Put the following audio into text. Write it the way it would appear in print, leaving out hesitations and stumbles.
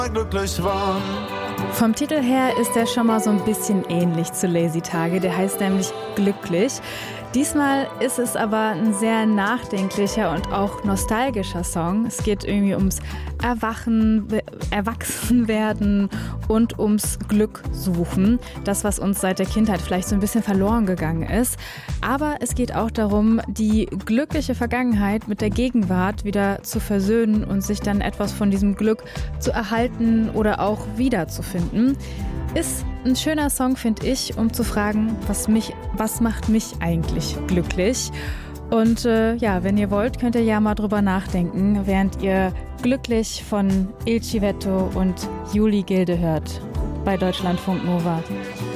glücklich waren. Vom Titel her ist er schon mal so ein bisschen ähnlich zu Lazy Tage. Der heißt nämlich Glücklich. Diesmal ist es aber ein sehr nachdenklicher und auch nostalgischer Song. Es geht irgendwie ums Erwachen, Erwachsenwerden und ums Glück suchen. Das, was uns seit der Kindheit vielleicht so ein bisschen verloren gegangen ist. Aber es geht auch darum, die glückliche Vergangenheit mit der Gegenwart wieder zu versöhnen und sich dann etwas von diesem Glück zu erhalten oder auch wiederzufinden. Ist ein schöner Song, finde ich, um zu fragen, was macht mich eigentlich glücklich? Und wenn ihr wollt, könnt ihr ja mal drüber nachdenken, während ihr Glücklich von Il Civetto und Juli Gilde hört bei Deutschlandfunk Nova.